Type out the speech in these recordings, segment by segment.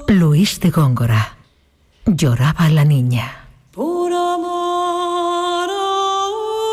Luis de Góngora. Lloraba la niña. Por amor a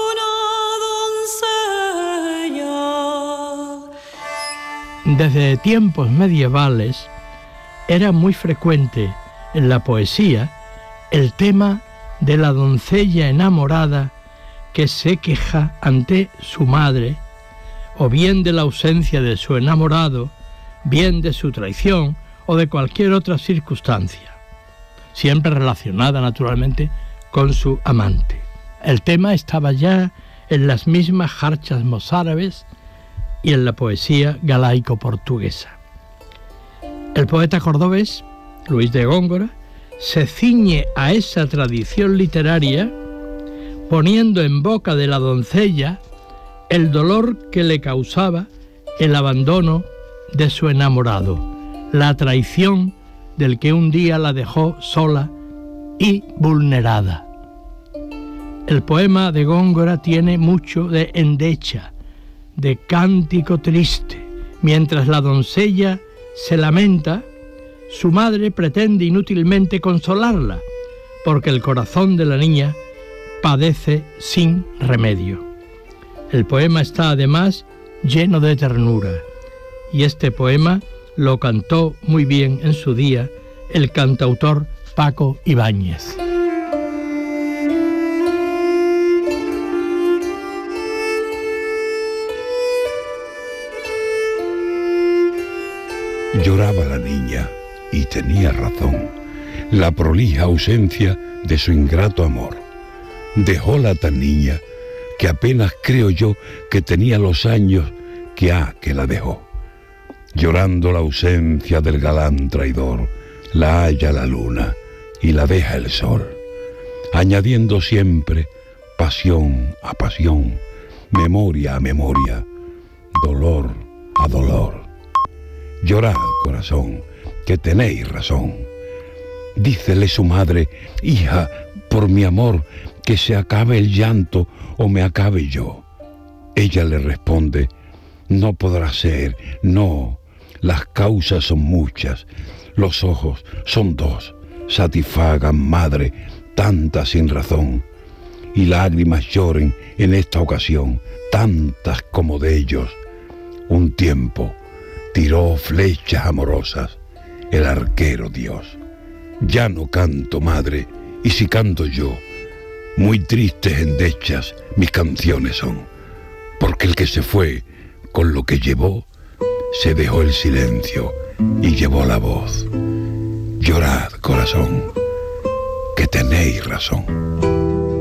una doncella. Desde tiempos medievales era muy frecuente en la poesía el tema de la doncella enamorada que se queja ante su madre, o bien de la ausencia de su enamorado, bien de su traición o de cualquier otra circunstancia, siempre relacionada naturalmente con su amante. El tema estaba ya en las mismas jarchas mozárabes y en la poesía galaico-portuguesa. El poeta cordobés Luis de Góngora se ciñe a esa tradición literaria poniendo en boca de la doncella el dolor que le causaba el abandono de su enamorado, la traición del que un día la dejó sola y vulnerada. El poema de Góngora tiene mucho de endecha, de cántico triste. Mientras la doncella se lamenta, su madre pretende inútilmente consolarla, porque el corazón de la niña padece sin remedio. El poema está además lleno de ternura, y este poema lo cantó muy bien en su día el cantautor Paco Ibáñez. Lloraba la niña, y tenía razón, la prolija ausencia de su ingrato amor. Dejóla tan niña, que apenas creo yo que tenía los años que la dejó. Llorando la ausencia del galán traidor, la halla la luna y la deja el sol, añadiendo siempre pasión a pasión, memoria a memoria, dolor a dolor. Llorad, corazón, que tenéis razón. Dícele su madre: hija, por mi amor, que se acabe el llanto o me acabe yo. Ella le responde: no podrá ser, no, las causas son muchas, los ojos son dos, satisfagan, madre, tanta sin razón, y lágrimas lloren en esta ocasión, tantas como de ellos. Un tiempo tiró flechas amorosas el arquero Dios. Ya no canto, madre, y si canto yo, muy tristes endechas mis canciones son, porque el que se fue con lo que llevó, se dejó el silencio y llevó la voz. Llorad, corazón, que tenéis razón.